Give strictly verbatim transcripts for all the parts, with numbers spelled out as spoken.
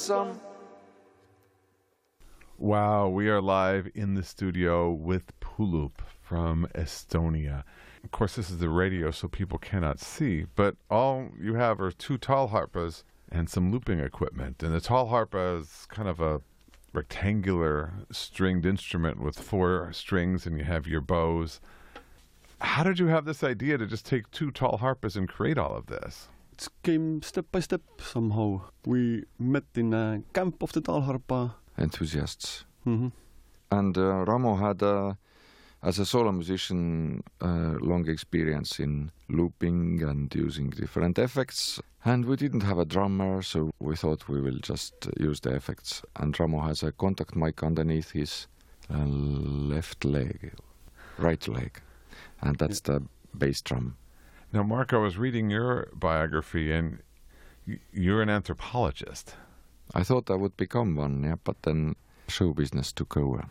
Some. Wow, we are live in the studio with Pulup from Estonia. Of course, this is the radio, so people cannot see, but all you have are two tall harpas and some looping equipment. And the tall harpa is kind of a rectangular stringed instrument with four strings, and you have your bows. How did you have this idea to just take two tall harpas and create all of this? It came step by step somehow. We met in a camp of the tall harpa enthusiasts. Mm-hmm. And uh, Ramo had, uh, as a solo musician, uh, long experience in looping and using different effects. And we didn't have a drummer, so we thought we will just use the effects. And Ramo has a contact mic underneath his uh, left leg, right leg. And that's yeah. the bass drum. Now, Mark, I was reading your biography, and you're an anthropologist. I thought I would become one, yeah, but then show business took over.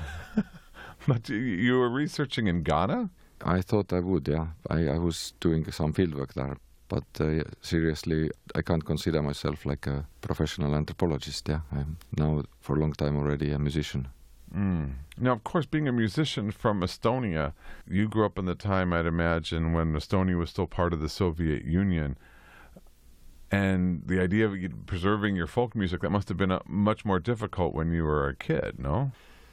But you were researching in Ghana? I thought I would, yeah. I, I was doing some fieldwork there. But uh, seriously, I can't consider myself like a professional anthropologist, yeah. I'm now, for a long time already, a musician. Mm. Now, of course, being a musician from Estonia, you grew up in the time, I'd imagine, when Estonia was still part of the Soviet Union. And the idea of preserving your folk music, that must have been a, much more difficult when you were a kid, no?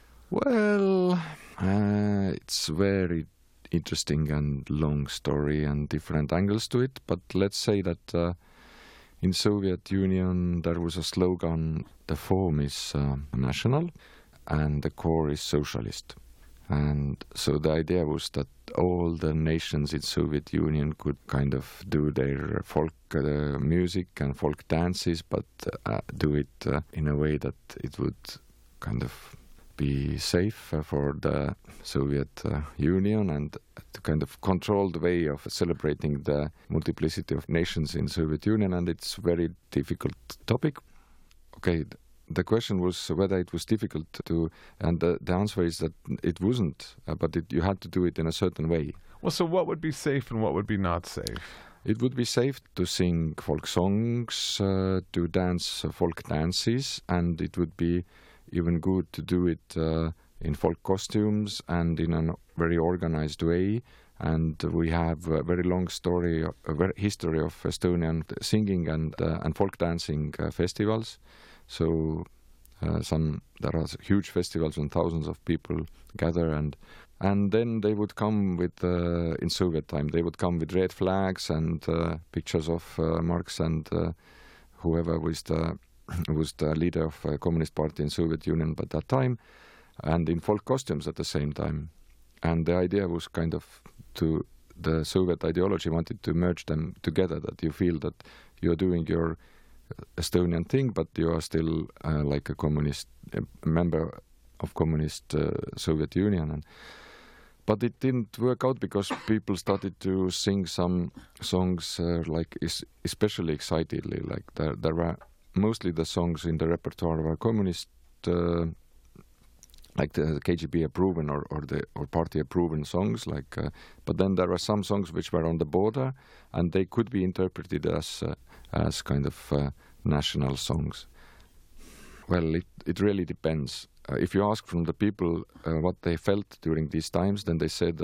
Well, uh, it's very interesting and long story and different angles to it. But let's say that uh, in Soviet Union there was a slogan, the form is uh, national and the core is socialist. And so the idea was that all the nations in Soviet Union could kind of do their folk uh, music and folk dances, but uh, do it uh, in a way that it would kind of be safe uh, for the Soviet uh, Union and to kind of control the way of celebrating the multiplicity of nations in Soviet Union. And it's a very difficult topic. Okay. The question was whether it was difficult to, and the, the answer is that it wasn't, uh, but it, you had to do it in a certain way. Well, so what would be safe and what would be not safe? It would be safe to sing folk songs, uh, to dance uh, folk dances, and it would be even good to do it uh, in folk costumes and in a very organized way. And we have a very long story, a very history of Estonian singing and uh, and folk dancing uh, festivals. So uh, some there are huge festivals when thousands of people gather, and and then they would come with uh, in Soviet time they would come with red flags and uh, pictures of uh, Marx and uh, whoever was the was the leader of uh, Communist Party in Soviet Union at that time, and in folk costumes at the same time. And the idea was kind of to the Soviet ideology wanted to merge them together, that you feel that you're doing your Estonian thing, but you are still uh, like a communist, a member of communist uh, Soviet Union. And, but it didn't work out because people started to sing some songs uh, like is, especially excitedly. Like there, there were mostly the songs in the repertoire were communist, uh, like the K G B approven or, or the or party approven songs. Like, uh, but then there were some songs which were on the border, and they could be interpreted as uh, as kind of uh, national songs. Well, it, it really depends. Uh, if you ask from the people uh, what they felt during these times, then they said